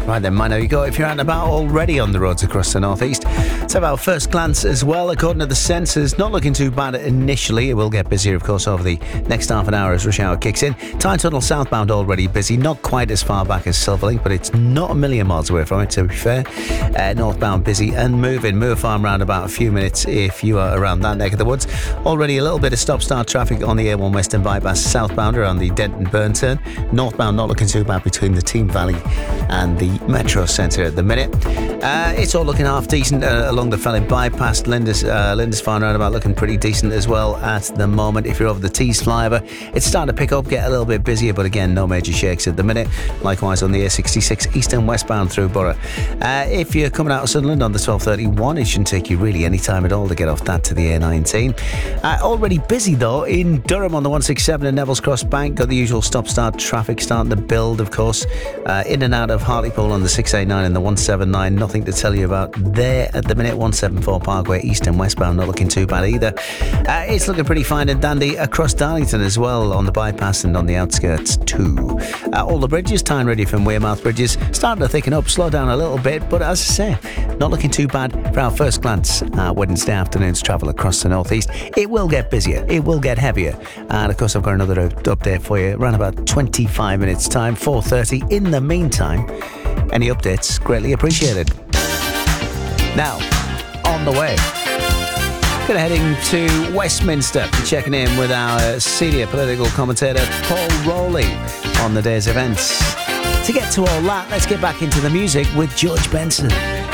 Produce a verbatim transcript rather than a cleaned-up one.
Right then, mind how you go if you're out and about already on the roads across the northeast. Let's have our first glance as well. According to the sensors, not looking too bad initially. It will get busier, of course, over the next half an hour as rush hour kicks in. Tyne Tunnel southbound already busy. Not quite as far back as Silverlink, but it's not a million miles away from it, to be fair. Uh, northbound busy and moving. Moor Farm round about a few minutes if you are around that neck of the woods. Already a little bit of stop-start traffic on the A one Western Bypass southbound around the Denton Burn turn. Northbound not looking too bad between the Team Valley and the Metro Centre at the minute. Uh, it's all looking half decent uh, along the Felling Bypass. Lindis, uh, Lindisfarne roundabout looking pretty decent as well at the moment. If you're over the Tees flyover, it's starting to pick up, get a little bit busier, but again, no major shakes at the minute. Likewise on the A sixty-six east and westbound through Borough. Uh, if you're coming out of Sunderland on the twelve thirty-one, it shouldn't take you really any time at all to get off that to the A nineteen. Uh, already busy though in Durham on the one sixty-seven and Neville's Cross Bank. Got the usual stop-start traffic starting to build, of course. Uh, in and out of Hartlepool on the six eighty-nine and the one seventy-nine. Nothing to tell you about there at the minute. one seventy-four Parkway east and westbound not looking too bad either. Uh, it's looking pretty fine and dandy across Darlington as well on the bypass and on the outskirts too. Uh, all the bridges, Tyne ready from Wearmouth bridges, starting to thicken up, slow down a little bit, but as I say, not looking too bad for our first glance at Wednesday afternoon's travel across the northeast. It will get busier, it will get heavier, and of course I've got another update for you around about twenty-five minutes time, four thirty. In the meantime, any updates greatly appreciated. Now, on the way, going to heading to Westminster, checking in with our senior political commentator Paul Rowley on the day's events. To get to all that, let's get back into the music with George Benson.